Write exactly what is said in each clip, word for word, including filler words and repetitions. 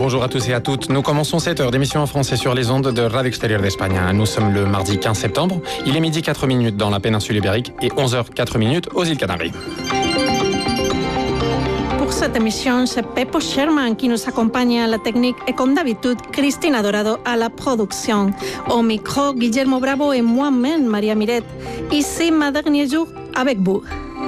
Bonjour à tous et à toutes. Nous commençons cette heure d'émission en français sur les ondes de Radio Extérieure d'Espagne. Nous sommes le mardi quinze septembre. Il est midi quatre minutes dans la péninsule ibérique et onze heures quatre minutes aux îles Canaries. Pour cette émission, c'est Pepo Sherman qui nous accompagne à la technique et comme d'habitude, Cristina Dorado à la production. Au micro, Guillermo Bravo et moi-même, Maria Miret. Ici, ma dernier jour avec vous.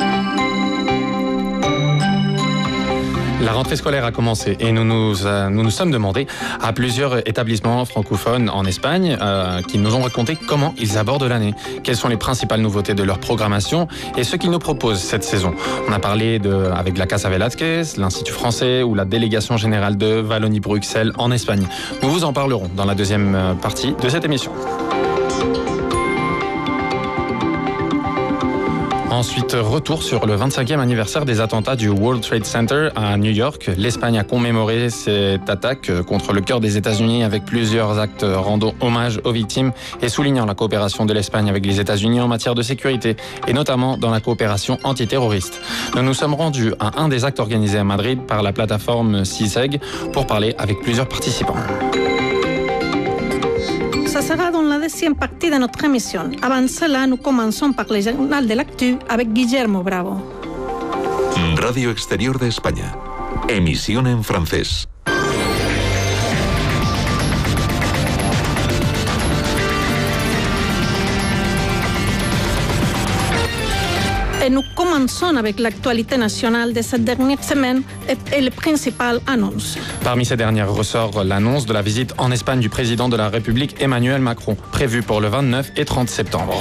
La rentrée scolaire a commencé et nous nous, euh, nous nous sommes demandé à plusieurs établissements francophones en Espagne euh, qui nous ont raconté comment ils abordent l'année, quelles sont les principales nouveautés de leur programmation et ce qu'ils nous proposent cette saison. On a parlé de, avec la Casa Velázquez, l'Institut français ou la délégation générale de Wallonie-Bruxelles en Espagne. Nous vous en parlerons dans la deuxième partie de cette émission. Ensuite, retour sur le vingt-cinquième anniversaire des attentats du World Trade Center à New York. L'Espagne a commémoré cette attaque contre le cœur des États-Unis avec plusieurs actes rendant hommage aux victimes et soulignant la coopération de l'Espagne avec les États-Unis en matière de sécurité et notamment dans la coopération antiterroriste. Nous nous sommes rendus à un des actes organisés à Madrid par la plateforme CISEG pour parler avec plusieurs participants. Ça sera dans la deuxième partie de notre émission. Avant cela, nous commençons par le journal de l'actu avec Guillermo Bravo. Radio Exterior de España. Emisión en francés. Et nous commençons avec l'actualité nationale de cette dernière semaine et les principales annonces. Parmi ces dernières ressort l'annonce de la visite en Espagne du président de la République Emmanuel Macron, prévue pour le vingt-neuf et trente septembre.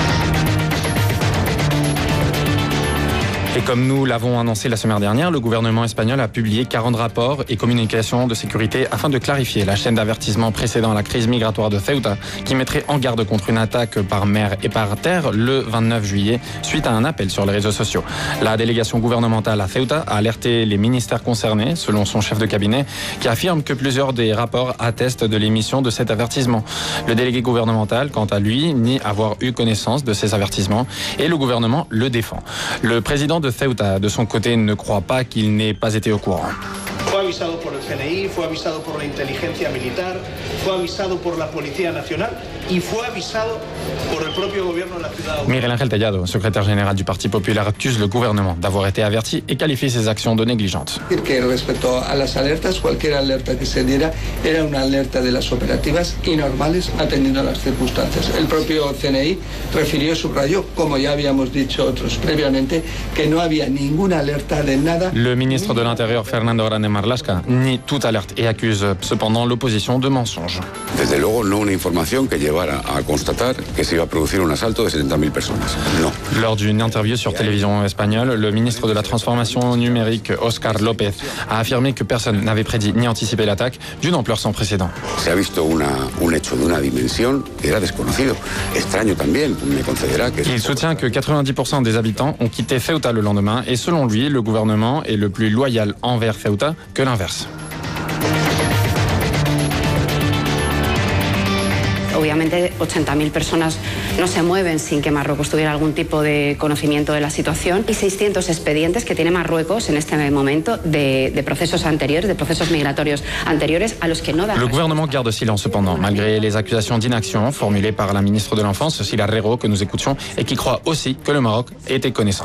Et comme nous l'avons annoncé la semaine dernière, le gouvernement espagnol a publié quarante rapports et communications de sécurité afin de clarifier la chaîne d'avertissement précédant la crise migratoire de Ceuta qui mettrait en garde contre une attaque par mer et par terre le vingt-neuf juillet suite à un appel sur les réseaux sociaux. La délégation gouvernementale à Ceuta a alerté les ministères concernés, selon son chef de cabinet, qui affirme que plusieurs des rapports attestent de l'émission de cet avertissement. Le délégué gouvernemental, quant à lui, nie avoir eu connaissance de ces avertissements et le gouvernement le défend. Le président de Ceuta, de son côté, ne croit pas qu'il n'ait pas été au courant. Fue avisado por el C N I, fue avisado por la inteligencia militar, fue avisado por la Policía Nacional y fue avisado por el propio gobierno de la ciudad. Miguel Ángel Tellado, secrétaire général du Parti populaire, accuse le gouvernement d'avoir été averti et qualifie ses actions de négligentes. Que respecto a las alertas, cualquier alerta que se diera era una alerta de las operativas y normales atendiendo a las circunstancias. El propio C N I refirió, subrayó, como ya habíamos dicho otros previamente, que no había ninguna alerta de nada. Le ministre de l'Intérieur, Fernando Grande Marlaska, nie toute alerte et accuse cependant l'opposition de mensonges. Desde luego no una información que llevara a constatar que se iba a producir un asalto de setenta mil personas. No. Lors d'une interview sur télévision espagnole, le ministre de la Transformation numérique, Oscar López, a affirmé que personne n'avait prédit ni anticipé l'attaque d'une ampleur sans précédent. Se ha visto una, un hecho de una dimensión que era desconocido. Extraño también, me concederá que... Il soutient que quatre-vingt-dix pour cent des habitants ont quitté Ceuta le lendemain et selon lui, le gouvernement est le plus loyal envers Ceuta que l'inverse. Obviamente ochenta mil personas no se mueven sin que Marruecos tuviera algún tipo de conocimiento de la situación y seiscientos expedientes que tiene Marruecos en este momento de, de procesos anteriores, de procesos migratorios anteriores a los que no da. Le gouvernement garde silence cependant, malgré les accusations d'inaction formulées par la ministre de l'Enfance, Cila Herrero, que nous écoutions, et qui croit aussi que le Maroc était connaissant.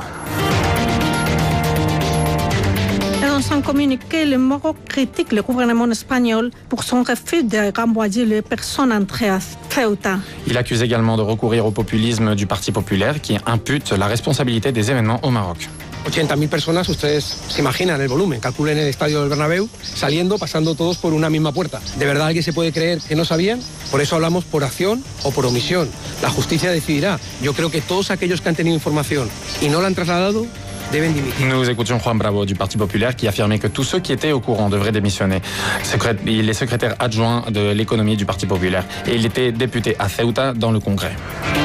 Dans un communiqué, le Maroc critique le gouvernement espagnol pour son refus de renvoyer les personnes entrées à Ceuta. Il accuse également de recourir au populisme du Parti populaire qui impute la responsabilité des événements au Maroc. ochenta mil personas, ustedes se imaginan el volumen, calculen el estadio del Bernabéu, saliendo, pasando todos por una misma puerta. ¿De verdad alguien se puede creer que no sabían? Por eso hablamos por acción o por omisión. La justicia decidirá. Yo creo que todos aquellos que han tenido información y no la han trasladado deben dimitir. Nous écoutions Juan Bravo du Parti populaire qui affirmait que tous ceux qui étaient au courant devraient démissionner. Il est secrétaire adjoint de l'économie du Parti populaire et il était député à Ceuta dans le Congrès.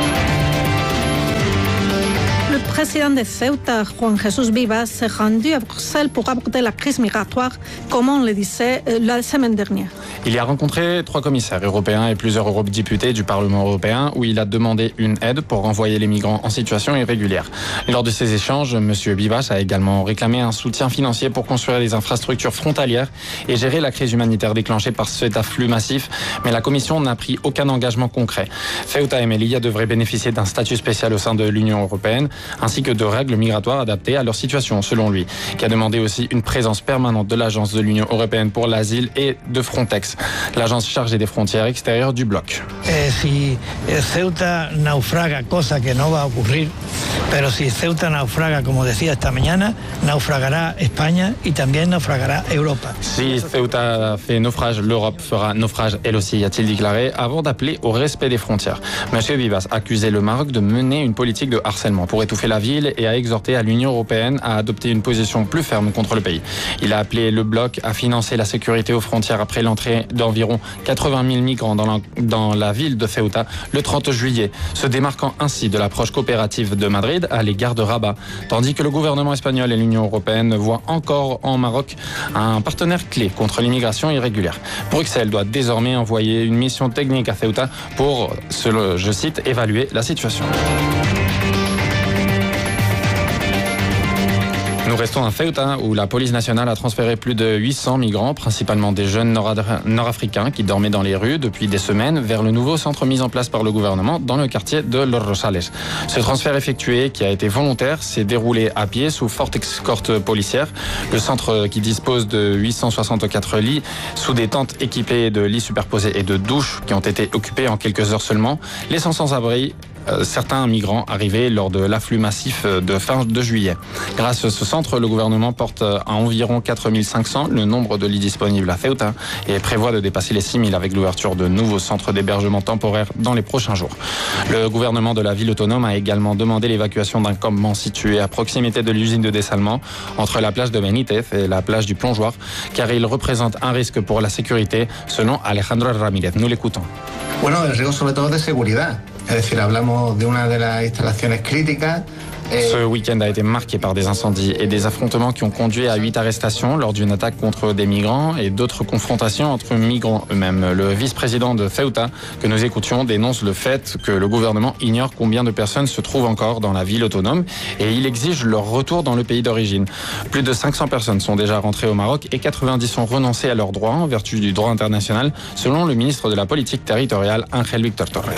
Le président de Ceuta, Juan Jesús Vivas, s'est rendu à Bruxelles pour aborder la crise migratoire, comme on le disait la semaine dernière. Il y a rencontré trois commissaires européens et plusieurs eurodéputés du Parlement européen où il a demandé une aide pour renvoyer les migrants en situation irrégulière. Lors de ces échanges, M. Vivas a également réclamé un soutien financier pour construire les infrastructures frontalières et gérer la crise humanitaire déclenchée par cet afflux massif, mais la Commission n'a pris aucun engagement concret. Ceuta et Melilla devraient bénéficier d'un statut spécial au sein de l'Union européenne, ainsi que de règles migratoires adaptées à leur situation, selon lui, qui a demandé aussi une présence permanente de l'Agence de l'Union européenne pour l'asile et de Frontex, l'agence chargée des frontières extérieures du bloc. Eh, si Ceuta naufraga, cosa que no va a ocurrir, pero si Ceuta naufraga, como decía esta mañana, naufragará España y también naufragará Europa. Si Ceuta fait naufrage, l'Europe fera naufrage elle aussi, a-t-il déclaré, avant d'appeler au respect des frontières. Monsieur Vivas a accusé le Maroc de mener une politique de harcèlement pour étouffer la ville et a exhorté à l'Union européenne à adopter une position plus ferme contre le pays. Il a appelé le bloc à financer la sécurité aux frontières après l'entrée d'environ quatre-vingt mille migrants dans la, dans la ville de Ceuta le trente juillet, se démarquant ainsi de l'approche coopérative de Madrid à l'égard de Rabat, tandis que le gouvernement espagnol et l'Union européenne voient encore en Maroc un partenaire clé contre l'immigration irrégulière. Bruxelles doit désormais envoyer une mission technique à Ceuta pour, je cite, évaluer la situation. Nous restons à Ceuta où la police nationale a transféré plus de huit cents migrants, principalement des jeunes nord-africains qui dormaient dans les rues depuis des semaines, vers le nouveau centre mis en place par le gouvernement dans le quartier de Los Rosales. Ce transfert effectué, qui a été volontaire, s'est déroulé à pied sous forte escorte policière. Le centre, qui dispose de huit cent soixante-quatre lits, sous des tentes équipées de lits superposés et de douches qui ont été occupées en quelques heures seulement, laissant sans abri certains migrants arrivés lors de l'afflux massif de fin de juillet. Grâce à ce centre, le gouvernement porte à environ quatre mille cinq cents le nombre de lits disponibles à Ceuta et prévoit de dépasser les six mille avec l'ouverture de nouveaux centres d'hébergement temporaire dans les prochains jours. Le gouvernement de la ville autonome a également demandé l'évacuation d'un campement situé à proximité de l'usine de dessalement entre la plage de Benítez et la plage du Plongeoir, car il représente un risque pour la sécurité, selon Alejandro Ramírez. Nous l'écoutons. Bueno, el riesgo sobre todo de seguridad. Es decir, hablamos de una de las instalaciones críticas. Ce week-end a été marqué par des incendies et des affrontements qui ont conduit à huit arrestations lors d'une attaque contre des migrants et d'autres confrontations entre migrants eux-mêmes. Le vice-président de Ceuta, que nous écoutions, dénonce le fait que le gouvernement ignore combien de personnes se trouvent encore dans la ville autonome et il exige leur retour dans le pays d'origine. Plus de cinq cents personnes sont déjà rentrées au Maroc et quatre-vingt-dix ont renoncé à leurs droits en vertu du droit international, selon le ministre de la Politique territoriale, Ángel Víctor Torres.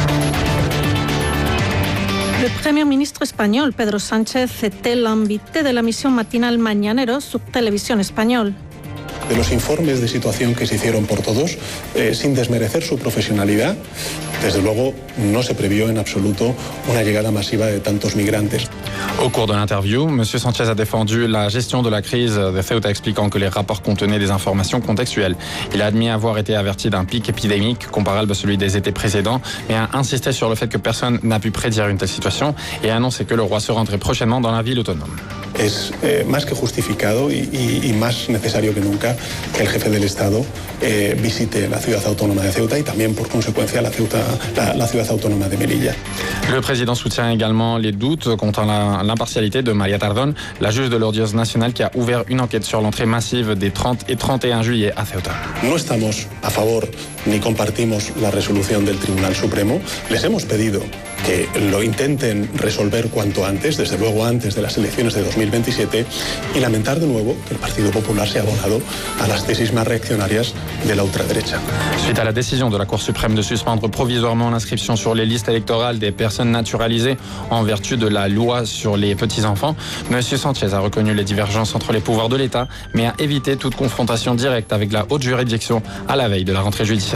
Le Premier ministre espagnol, Pedro Sánchez, était l'invité de la mission matinale Mañaneros sur Televisión Español. De los informes de situación que se hicieron por todos, eh, sin desmerecer su profesionalidad, desde luego no se previó en absoluto una llegada masiva de tantos migrantes. Au cours de l'interview, M. Sanchez a défendu la gestion de la crise de Ceuta, expliquant que les rapports contenaient des informations contextuelles. Il a admis avoir été averti d'un pic épidémique comparable à celui des étés précédents, mais a insisté sur le fait que personne n'a pu prédire une telle situation et a annoncé que le roi se rendrait prochainement dans la ville autonome. Es eh, más que justificado y, y, y más necesario que nunca que el jefe del Estado eh, visite la ciudad autónoma de Ceuta y también, por consecuencia, la, Ceuta, la, la ciudad autónoma de Melilla. Le président soutient également les doutes quant à l'impartialité de María Tardón, la juge de l'Audience nationale qui a ouvert une enquête sur l'entrée massive des trente et trente et un juillet à Ceuta. No estamos a favor ni compartimos la resolución del Tribunal Supremo. Les hemos pedido que lo intenten resolver cuanto antes, desde luego antes de las elecciones de dos mil veintisiete, y lamentar de nuevo que el Partido Popular se ha abonado a las tesis más reaccionarias de la ultraderecha. Suite à la décision de la Cour suprême de suspendre provisoirement l'inscription sur les listes électorales des personnes naturalisées en vertu de la loi sur les petits-enfants, M. Sanchez a reconnu les divergences entre les pouvoirs de l'État, mais a évité toute confrontation directe avec la haute juridiction à la veille de la rentrée judiciaire.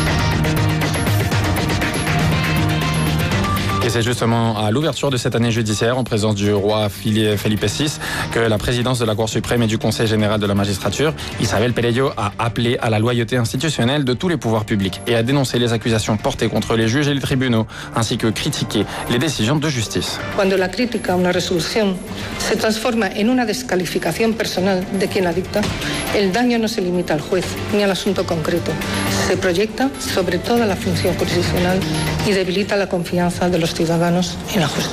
Et c'est justement à l'ouverture de cette année judiciaire, en présence du roi Felipe six, que la présidence de la Cour suprême et du Conseil général de la magistrature, Isabel Perello, a appelé à la loyauté institutionnelle de tous les pouvoirs publics et a dénoncé les accusations portées contre les juges et les tribunaux, ainsi que critiqué les décisions de justice. Cuando la crítica a una resolución se transforma en una descalificación personal de quien la dicta, el daño no se limita al juez ni al asunto concreto, se proyecta sobre toda la función jurisdiccional y debilita la confianza de los ciudadanos en la justicia.